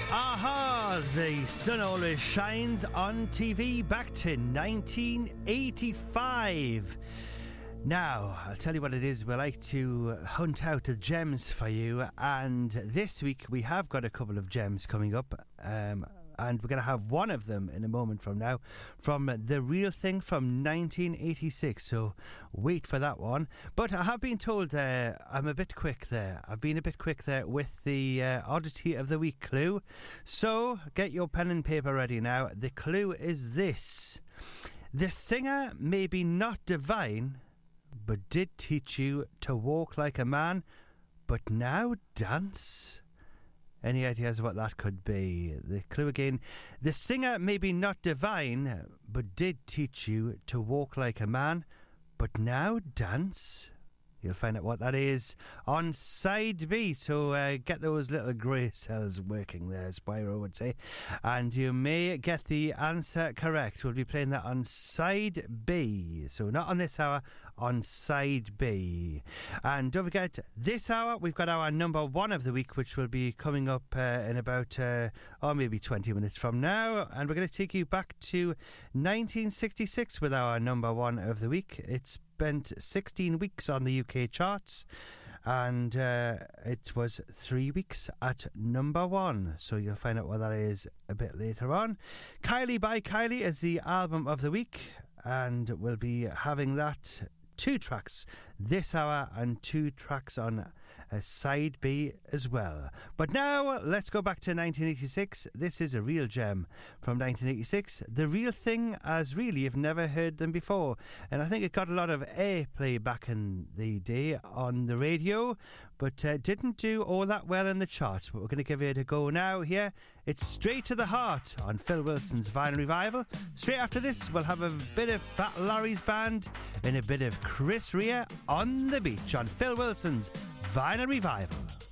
Aha! The sun always shines on TV back to 1985. Now, I'll tell you what it is. We like to hunt out the gems for you, and this week we have got a couple of gems coming up, and we're going to have one of them in a moment from now, from The Real Thing from 1986, so wait for that one. But I have been told I'm a bit quick there. I've been a bit quick there with the Oddity of the Week clue. So get your pen and paper ready now. The clue is this: the singer may be not divine, but did teach you to walk like a man, but now dance. Any ideas what that could be? The clue again: the singer may be not divine, but did teach you to walk like a man, but now dance. You'll find out what that is on side B. So get those little grey cells working there, Spyro would say. And you may get the answer correct. We'll be playing that on side B. So not on this hour, on side B. And don't forget, this hour we've got our number one of the week, which will be coming up in about maybe 20 minutes from now. And we're going to take you back to 1966 with our number one of the week. It's spent 16 weeks on the UK charts, and it was 3 weeks at number one, so you'll find out what that is a bit later on. Kylie by Kylie is the album of the week, and we'll be having that 2 tracks this hour and 2 tracks on side B as well. But now let's go back to 1986. This is a real gem from 1986. The Real Thing, as really you've never heard them before, and I think it got a lot of airplay back in the day on the radio, but didn't do all that well in the charts. But we're going to give it a go now here. It's Straight to the Heart on Phil Wilson's Vinyl Revival. Straight after this we'll have a bit of Fat Larry's Band and a bit of Chris Rea on the Beach on Phil Wilson's Vinyl Revival.